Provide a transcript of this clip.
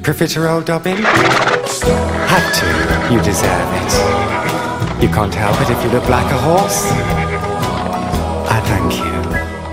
Profiterole Dobbin? Had to. You deserve it. You can't help it if you look like a horse. I thank you.